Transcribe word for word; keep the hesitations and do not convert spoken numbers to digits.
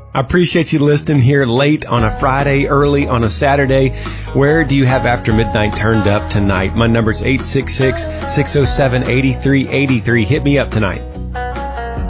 I appreciate you listening here late on a Friday, early on a Saturday. Where do you have After Midnight turned up tonight? My number's eight six six, six oh seven, eight three eight three. Hit me up tonight.